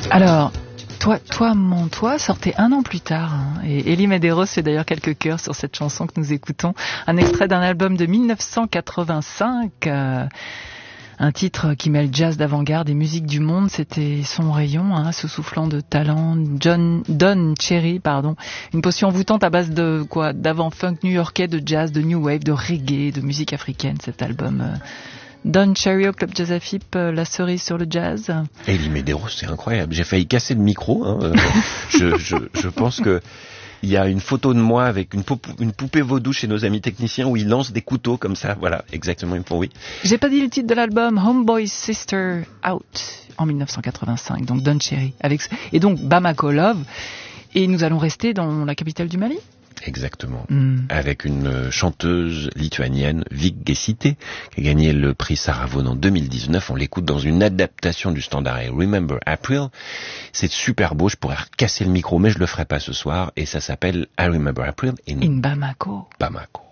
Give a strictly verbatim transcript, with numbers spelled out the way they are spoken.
Alors, toi, toi, mon toi, sortait un an plus tard. Hein, et Elie Medeiros fait d'ailleurs quelques chœurs sur cette chanson que nous écoutons. Un extrait d'un album de dix-neuf cent quatre-vingt-cinq. Euh, un titre qui mêle jazz d'avant-garde et musique du monde. C'était son rayon, hein, ce soufflant de talent. John, Don Cherry, pardon. Une potion envoûtante à base de quoi, d'avant-funk new-yorkais, de jazz, de new wave, de reggae, de musique africaine. Cet album. Euh, Don Cherry au Club Jazz A F I P, la cerise sur le jazz. Elie Medeiros, c'est incroyable. J'ai failli casser le micro. Hein. Euh, je, je, je pense que il y a une photo de moi avec une, pou- une poupée vaudou chez nos amis techniciens où ils lancent des couteaux comme ça. Voilà, exactement. Oui. J'ai pas dit le titre de l'album, Homeboy's Sister Out, en dix-neuf cent quatre-vingt-cinq. Donc Don Cherry avec et donc Bamako Love. Et nous allons rester dans la capitale du Mali. Exactement. Mm. Avec une chanteuse lituanienne, Vik Gesite, qui a gagné le prix Sarah Vaughan en deux mille dix-neuf. On l'écoute dans une adaptation du standard I Remember April. C'est super beau, je pourrais casser le micro, mais je le ferai pas ce soir. Et ça s'appelle I Remember April in, in Bamako. Bamako.